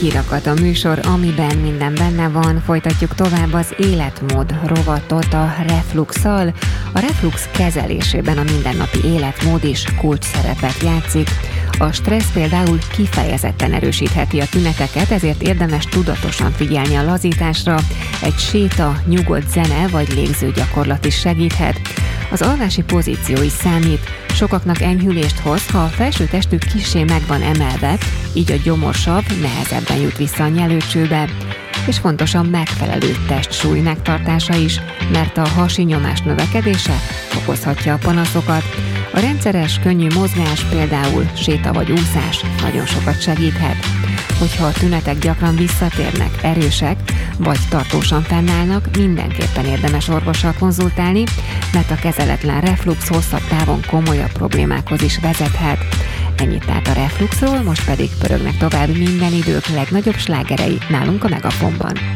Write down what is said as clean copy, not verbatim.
Kirakat a műsor, amiben minden benne van. Folytatjuk tovább az életmód rovatot a refluxal. A reflux kezelésében a mindennapi életmód is kulcs szerepet játszik. A stressz például kifejezetten erősítheti a tüneteket, ezért érdemes tudatosan figyelni a lazításra. Egy séta, nyugodt zene vagy légzőgyakorlat is segíthet. Az alvási pozíció is számít. Sokaknak enyhülést hoz, ha a felső testük kissé meg van emelve, így a gyomorsav nehezebben jut vissza a nyelőcsőbe. És fontos a megfelelő testsúly megtartása is, mert a hasi nyomás növekedése okozhatja a panaszokat. A rendszeres, könnyű mozgás, például séta vagy úszás nagyon sokat segíthet. Hogyha a tünetek gyakran visszatérnek, erősek, vagy tartósan fennállnak, mindenképpen érdemes orvossal konzultálni, mert a kezeletlen reflux hosszabb távon komolyabb problémákhoz is vezethet. Ennyit tehát a refluxról, most pedig pörögnek tovább minden idők legnagyobb slágerei nálunk a Megafonban.